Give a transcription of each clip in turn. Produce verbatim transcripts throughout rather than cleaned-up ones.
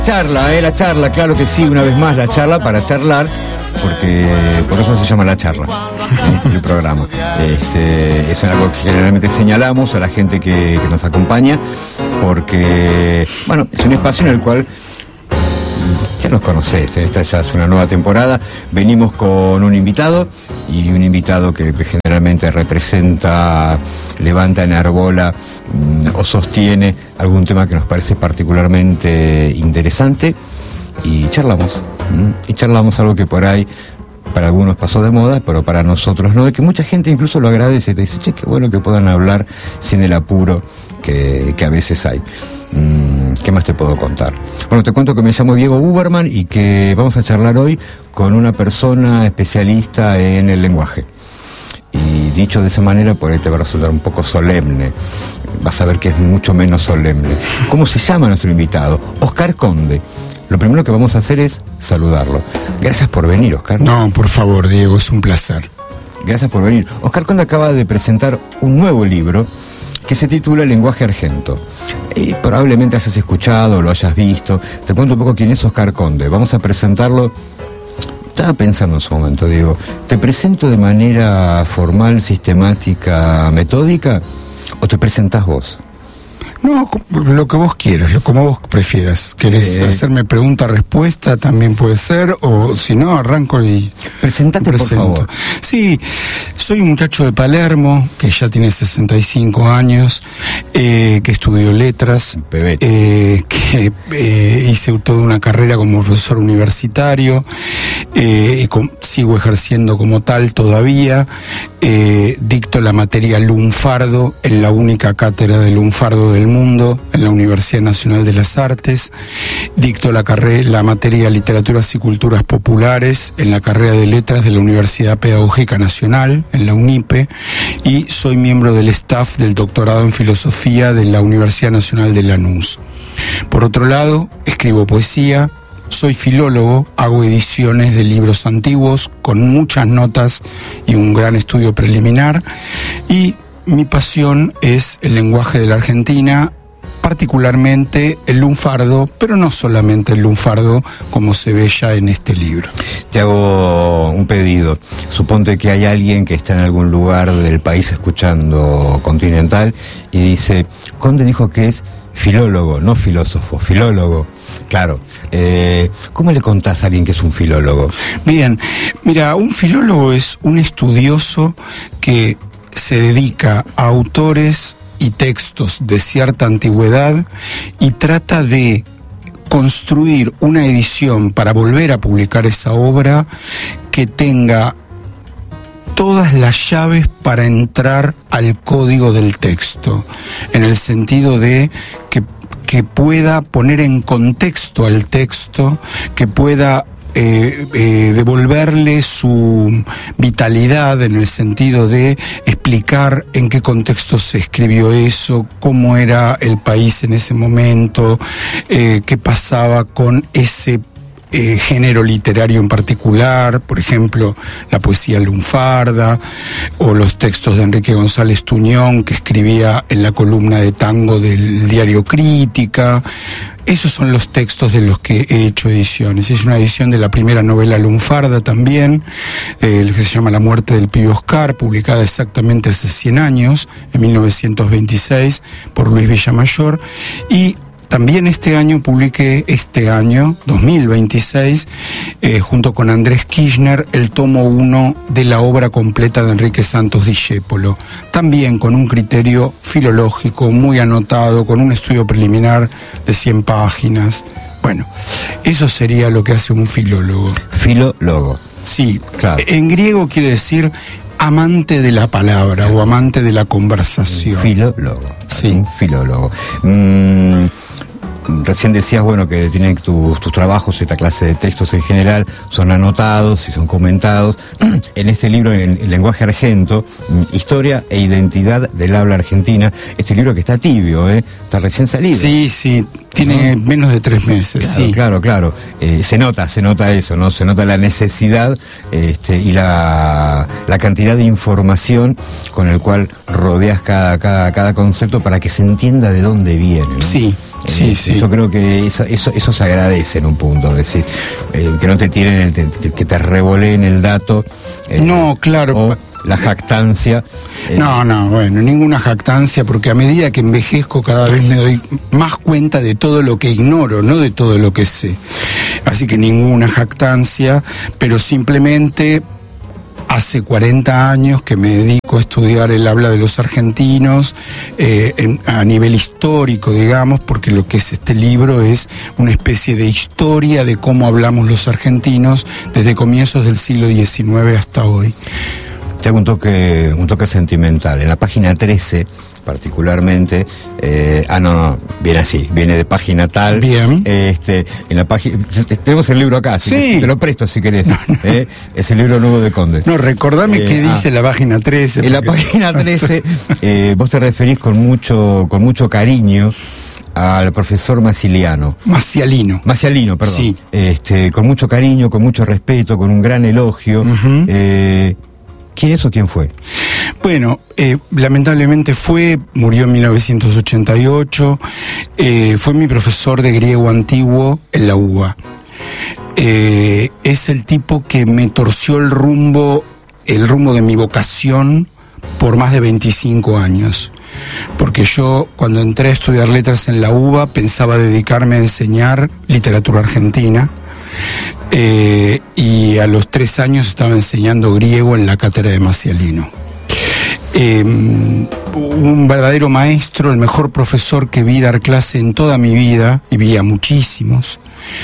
Charla, eh, la charla, claro que sí, una vez más la charla para charlar, porque por eso se llama la charla, ¿eh? El programa. Este, es algo que generalmente señalamos a la gente que, que nos acompaña, porque, bueno, es un espacio en el cual ya nos conocés, ¿eh? Esta ya es una nueva temporada, venimos con un invitado, y un invitado que generalmente representa, levanta, enarbola mmm, o sostiene algún tema que nos parece particularmente interesante, y charlamos, ¿m? y charlamos algo que por ahí para algunos pasó de moda, pero para nosotros no, de que mucha gente incluso lo agradece, te dice, che, qué bueno que puedan hablar sin el apuro que, que a veces hay. Mm, ¿Qué más te puedo contar? Bueno, te cuento que me llamo Diego Uberman y que vamos a charlar hoy con una persona especialista en el lenguaje. Y dicho de esa manera, por ahí te va a resultar un poco solemne. Vas a ver que es mucho menos solemne. ¿Cómo se llama nuestro invitado? Oscar Conde. Lo primero que vamos a hacer es saludarlo. Gracias por venir, Oscar. No, por favor, Diego, es un placer. Gracias por venir. Oscar Conde acaba de presentar un nuevo libro que se titula Lenguaje Argento. Y probablemente hayas escuchado, lo hayas visto. Te cuento un poco quién es Oscar Conde. Vamos a presentarlo. Estaba pensando en su momento, digo, ¿te presento de manera formal, sistemática, metódica, o te presentás vos? No, lo que vos quieras, lo como vos prefieras. ¿Querés eh, hacerme pregunta-respuesta? También puede ser, o si no, arranco y... Presentate, por favor. Sí, soy un muchacho de Palermo, que ya tiene sesenta y cinco años, eh, que estudió letras, eh, que eh, hice toda una carrera como profesor universitario, eh, y con, sigo ejerciendo como tal todavía, eh, dicto la materia lunfardo en la única cátedra de lunfardo del mundo en la Universidad Nacional de las Artes, dicto la carrera, la materia Literaturas y Culturas Populares en la carrera de Letras de la Universidad Pedagógica Nacional, en la UNIPE, y soy miembro del staff del doctorado en Filosofía de la Universidad Nacional de Lanús. Por otro lado, escribo poesía, soy filólogo, hago ediciones de libros antiguos con muchas notas y un gran estudio preliminar, y mi pasión es el lenguaje de la Argentina, particularmente el lunfardo, pero no solamente el lunfardo, como se ve ya en este libro. Te hago un pedido. Suponte que hay alguien que está en algún lugar del país escuchando Continental y dice, Conde dijo que es filólogo, no filósofo, filólogo. Claro, eh, ¿cómo le contás a alguien que es un filólogo? Bien, mira, un filólogo es un estudioso que se dedica a autores y textos de cierta antigüedad y trata de construir una edición para volver a publicar esa obra que tenga todas las llaves para entrar al código del texto, en el sentido de que, que pueda poner en contexto al texto, que pueda Eh, eh, devolverle su vitalidad en el sentido de explicar en qué contexto se escribió eso, cómo era el país en ese momento, eh, qué pasaba con ese Eh, género literario en particular, por ejemplo, la poesía lunfarda, o los textos de Enrique González Tuñón, que escribía en la columna de tango del diario Crítica. Esos son los textos de los que he hecho ediciones. Es una edición de la primera novela lunfarda también, eh, que se llama La muerte del pibe Oscar, publicada exactamente hace cien años, en mil novecientos veintiséis, por Luis Villamayor, y también este año publiqué, este año, dos mil veintiséis, eh, junto con Andrés Kirchner, el tomo uno de la obra completa de Enrique Santos Discépolo. También con un criterio filológico muy anotado, con un estudio preliminar de cien páginas. Bueno, eso sería lo que hace un filólogo. Filólogo. Sí, claro. En griego quiere decir amante de la palabra o amante de la conversación. Filólogo. Sí. Filólogo. Mm, recién decías, bueno, que tienen tus, tus trabajos, esta clase de textos en general, son anotados y son comentados. En este libro, en el lenguaje argento, Historia e Identidad del Habla Argentina, este libro que está tibio, ¿eh? Está recién salido. Sí, sí, tiene ¿no? menos de tres meses. Claro, sí. claro, claro. Eh, se nota, se nota eso, ¿no? Se nota la necesidad este, y la, la cantidad de información con el cual rodeas cada, cada, cada concepto para que se entienda de dónde viene, ¿no? Sí. Sí, eh, sí. Yo creo que eso, eso, eso se agradece en un punto, es decir, eh, que no te tiren, el, te, que te revoleen el dato. Eh, no, claro. O la jactancia. Eh. No, no, bueno, ninguna jactancia, porque a medida que envejezco cada vez me doy más cuenta de todo lo que ignoro, no de todo lo que sé. Así que ninguna jactancia, pero simplemente hace cuarenta años que me dedico a estudiar el habla de los argentinos eh, en, a nivel histórico, digamos, porque lo que es este libro es una especie de historia de cómo hablamos los argentinos desde comienzos del siglo diecinueve hasta hoy. Te hago un toque, un toque sentimental. En la página trece, particularmente, eh, ah, no, no, viene así, viene de página tal. Bien. Este, en la página, tenemos el libro acá, así sí. que te lo presto si querés. No, no. Eh, es el libro nuevo de Conde. No, recordame eh, qué dice ah, la página trece. En porque... la página trece, eh, vos te referís con mucho, con mucho cariño al profesor Masiliano. Macialino. Macialino, perdón. Sí. Este, con mucho cariño, con mucho respeto, con un gran elogio. Uh-huh. eh, ¿Quién es o quién fue? Bueno, eh, lamentablemente fue, murió en mil novecientos ochenta y ocho, eh, fue mi profesor de griego antiguo en la U B A. Eh, es el tipo que me torció el rumbo, el rumbo de mi vocación por más de veinticinco años. Porque yo, cuando entré a estudiar letras en la U B A, pensaba dedicarme a enseñar literatura argentina. Eh, y a los tres años estaba enseñando griego en la cátedra de Macialino. Eh, un verdadero maestro, el mejor profesor que vi dar clase en toda mi vida, y vi a muchísimos.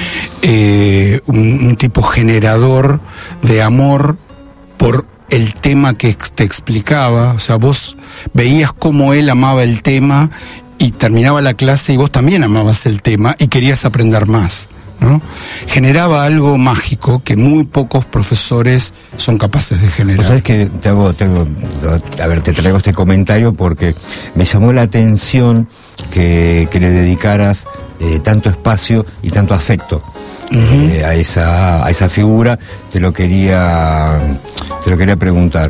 Eh, un, un tipo generador de amor por el tema que te explicaba. O sea, vos veías cómo él amaba el tema y terminaba la clase y vos también amabas el tema y querías aprender más, ¿no? Generaba algo mágico que muy pocos profesores son capaces de generar. ¿Sabes que te hago, te hago, a ver, te traigo este comentario porque me llamó la atención que, que le dedicaras eh, tanto espacio y tanto afecto uh-huh. eh, a esa a esa figura. Te lo quería te lo quería preguntar.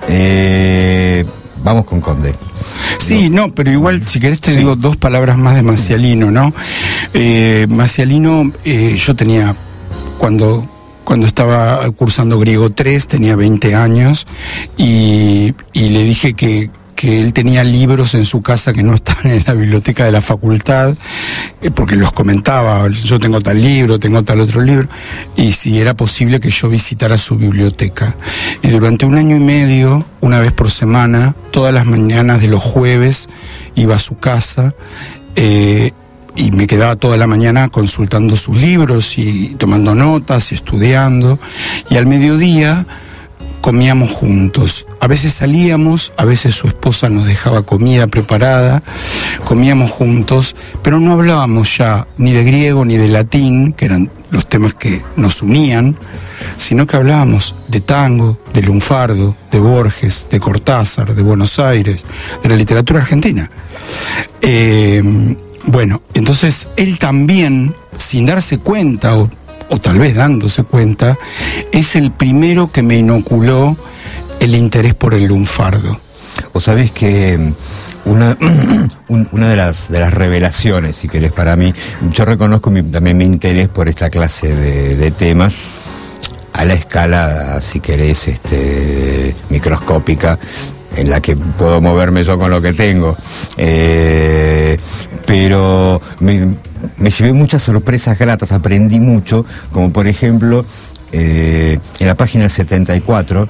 Eh, vamos con Conde. Sí, no, pero igual, si querés te sí. digo dos palabras más de Macialino, ¿no? Eh, Macialino, eh, yo tenía, cuando, cuando estaba cursando griego tres, tenía veinte años, y, y le dije que, que él tenía libros en su casa que no estaban en la biblioteca de la facultad, eh, porque los comentaba, yo tengo tal libro, tengo tal otro libro, y si era posible que yo visitara su biblioteca. Y durante un año y medio, una vez por semana, todas las mañanas de los jueves, iba a su casa, eh, y me quedaba toda la mañana consultando sus libros y tomando notas y estudiando, y al mediodía comíamos juntos. A veces salíamos, a veces su esposa nos dejaba comida preparada, comíamos juntos, pero no hablábamos ya ni de griego ni de latín, que eran los temas que nos unían, sino que hablábamos de tango, de lunfardo, de Borges, de Cortázar, de Buenos Aires, de la literatura argentina. Eh, bueno, entonces él también, sin darse cuenta, o o tal vez dándose cuenta, es el primero que me inoculó el interés por el lunfardo. Vos sabés que una, una de las de las revelaciones, si querés, para mí, yo reconozco mi, también mi interés por esta clase de, de temas, a la escala, si querés, este, microscópica, en la que puedo moverme yo con lo que tengo. Eh, pero me, me llevé muchas sorpresas gratas, aprendí mucho, como por ejemplo, eh, en la página setenta y cuatro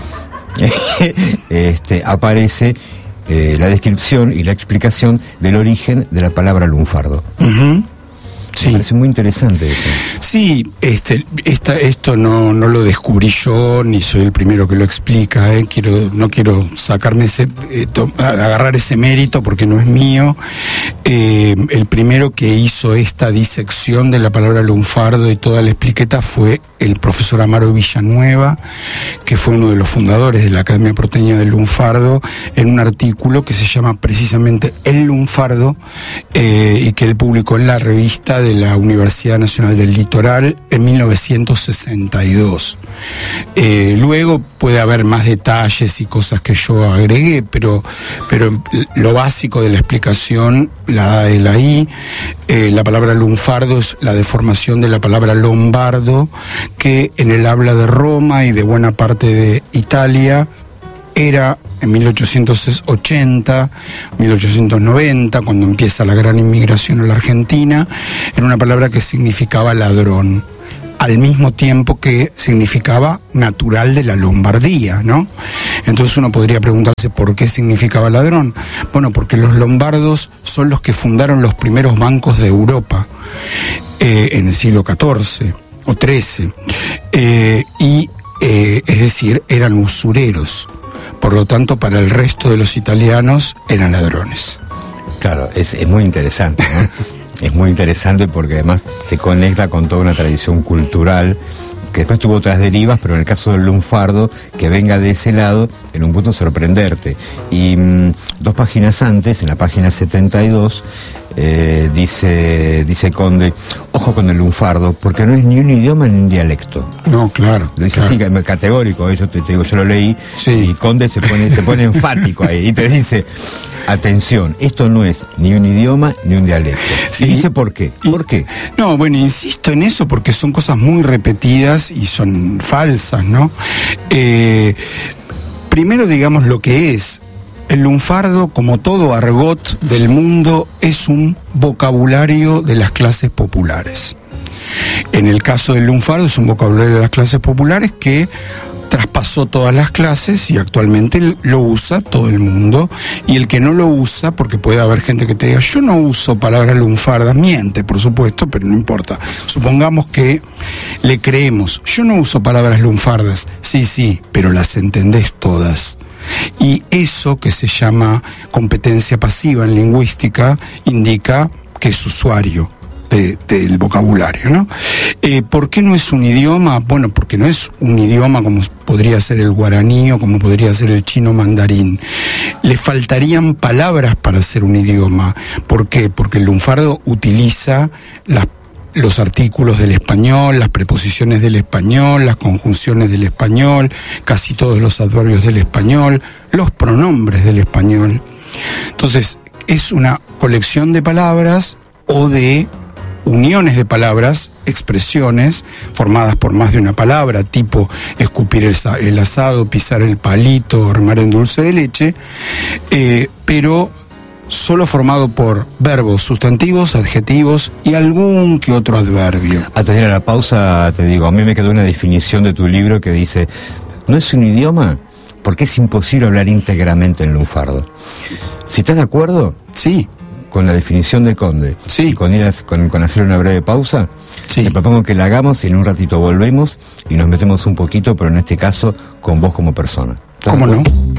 este, aparece eh, la descripción y la explicación del origen de la palabra lunfardo. Uh-huh. Sí. Me parece muy interesante eso. Sí, este, esta, esto no, no lo descubrí yo, ni soy el primero que lo explica, ¿eh? Quiero, no quiero sacarme ese, eh, to, agarrar ese mérito porque no es mío. Eh, el primero que hizo esta disección de la palabra lunfardo y toda la expliqueta fue el profesor Amaro Villanueva, que fue uno de los fundadores de la Academia Porteña del Lunfardo, en un artículo que se llama precisamente El Lunfardo, eh, y que él publicó en la revista de la Universidad Nacional del Litoral en mil novecientos sesenta y dos. Eh, luego puede haber más detalles y cosas que yo agregué, pero, pero lo básico de la explicación la da él ahí. Eh, la palabra lunfardo es la deformación de la palabra lombardo, que en el habla de Roma y de buena parte de Italia era en mil ochocientos ochenta, mil ochocientos noventa, cuando empieza la gran inmigración a la Argentina, era una palabra que significaba ladrón, al mismo tiempo que significaba natural de la Lombardía, ¿no? Entonces uno podría preguntarse por qué significaba ladrón. Bueno, porque los lombardos son los que fundaron los primeros bancos de Europa eh, en el siglo catorce o trece, eh, y eh, es decir, eran usureros. Por lo tanto, para el resto de los italianos eran ladrones. Claro, es, es muy interesante, ¿no? Es muy interesante porque además te conecta con toda una tradición cultural que después tuvo otras derivas, pero en el caso del lunfardo, que venga de ese lado, en un punto sorprenderte. Y mmm, dos páginas antes, en la página setenta y dos, eh, dice, dice Conde, ojo con el lunfardo, porque no es ni un idioma ni un dialecto. No, claro. Lo dice claro. así, categórico, eso te, te digo, yo lo leí, sí. Y Conde se pone, se pone enfático ahí, y te dice, atención, esto no es ni un idioma ni un dialecto. Sí. Y dice por qué. Y, ¿Por qué? No, bueno, insisto en eso porque son cosas muy repetidas y son falsas, ¿no? Eh, primero digamos lo que es. El lunfardo, como todo argot del mundo, es un vocabulario de las clases populares. En el caso del lunfardo es un vocabulario de las clases populares que traspasó todas las clases y actualmente lo usa todo el mundo, y el que no lo usa, porque puede haber gente que te diga yo no uso palabras lunfardas, miente por supuesto, pero no importa, supongamos que le creemos, yo no uso palabras lunfardas, sí, sí, pero las entendés todas. Y eso, que se llama competencia pasiva en lingüística, indica que es usuario de, del vocabulario, ¿no? Eh, ¿Por qué no es un idioma? Bueno, porque no es un idioma como podría ser el guaraní o como podría ser el chino mandarín. Le faltarían palabras para ser un idioma. ¿Por qué? Porque el lunfardo utiliza las los artículos del español, las preposiciones del español, las conjunciones del español, casi todos los adverbios del español, los pronombres del español. Entonces, es una colección de palabras o de uniones de palabras, expresiones formadas por más de una palabra, tipo escupir el, el asado, pisar el palito, remar en dulce de leche, eh, pero solo formado por verbos, sustantivos, adjetivos y algún que otro adverbio. Antes de ir a la pausa, te digo, a mí me quedó una definición de tu libro que dice, ¿no es un idioma? Porque es imposible hablar íntegramente en lunfardo. Si estás de acuerdo, sí, con la definición de Conde, sí, y con, ir a, con, con hacer una breve pausa, sí, te propongo que la hagamos y en un ratito volvemos y nos metemos un poquito, pero en este caso con vos como persona. ¿Cómo no?